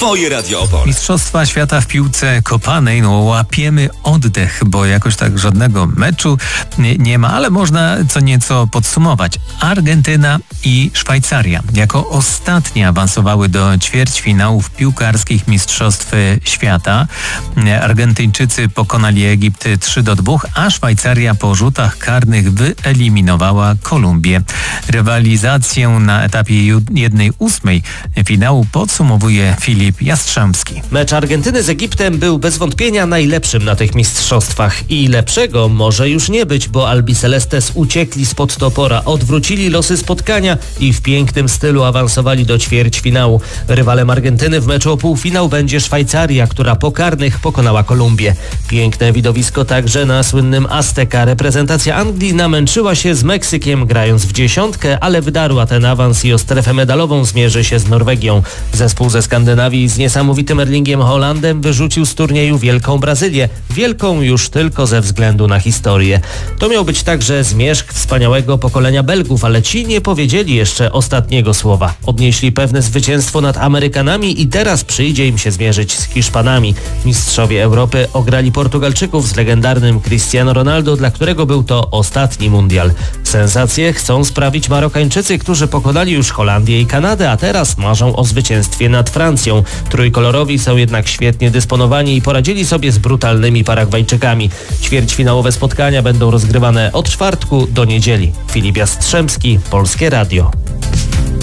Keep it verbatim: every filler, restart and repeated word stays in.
Twoje Radio Opole. Mistrzostwa świata w piłce kopanej, no łapiemy oddech, bo jakoś tak żadnego meczu nie, nie ma, ale można co nieco podsumować. Argentyna i Szwajcaria jako ostatnie awansowały do ćwierćfinałów piłkarskich Mistrzostw Świata. Argentyńczycy pokonali Egipt trzy do dwóch, a Szwajcaria po rzutach karnych wyeliminowała Kolumbię. Rywalizację na etapie jednej ósmej finału podsumowuje Filip Jastrzębski. Mecz Argentyny z Egiptem był bez wątpienia najlepszym na tych mistrzostwach i lepszego może już nie być, bo Albicelestes uciekli spod topora, odwrócili losy spotkania i w pięknym stylu awansowali do ćwierćfinału. Rywalem Argentyny w meczu o półfinał będzie Szwajcaria, która po karnych pokonała Kolumbię. Piękne widowisko także na słynnym Azteca. Reprezentacja Anglii namęczyła się z Meksykiem grając w dziesiątkę, ale wydarła ten awans i o strefę medalową zmierzy się z Norwegią. Zespół ze Skandynawii z niesamowitym Erlingiem Haalandem wyrzucił z turnieju Wielką Brazylię. Wielką już tylko ze względu na historię. To miał być także zmierzch wspaniałego pokolenia Belgów, ale ci nie powiedzieli jeszcze ostatniego słowa. Odnieśli pewne zwycięstwo nad Amerykanami i teraz przyjdzie im się zmierzyć z Hiszpanami. Mistrzowie Europy ograli Portugalczyków z legendarnym Cristiano Ronaldo, dla którego był to ostatni mundial. Sensację chcą sprawić Marokańczycy, którzy pokonali już Holandię i Kanadę, a teraz marzą o zwycięstwie nad Francją. Trójkolorowi są jednak świetnie dysponowani i poradzili sobie z brutalnymi Paragwajczykami. Ćwierćfinałowe spotkania będą rozgrywane od czwartku do niedzieli. Filip Jastrzębski, Polskie Radio.